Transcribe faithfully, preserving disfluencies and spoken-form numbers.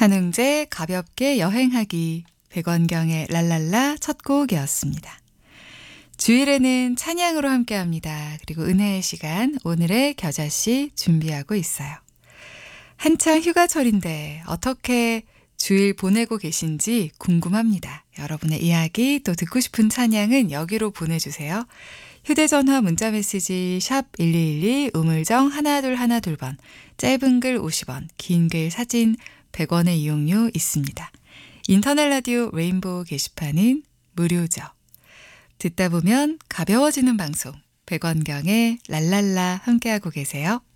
한웅재 가볍게 여행하기 백원경의 랄랄라 첫 곡이었습니다. 주일에는 찬양으로 함께합니다. 그리고 은혜의 시간 오늘의 겨자씨 준비하고 있어요. 한창 휴가철인데 어떻게 주일 보내고 계신지 궁금합니다. 여러분의 이야기 또 듣고 싶은 찬양은 여기로 보내주세요. 휴대전화 문자메시지 샵 일이일이 우물정 일이일일번 짧은 글 오십 원 긴 글 사진 백 원의 이용료 있습니다. 인터넷 라디오 레인보우 게시판은 무료죠. 듣다 보면 가벼워지는 방송 백원경의 랄랄라 함께하고 계세요.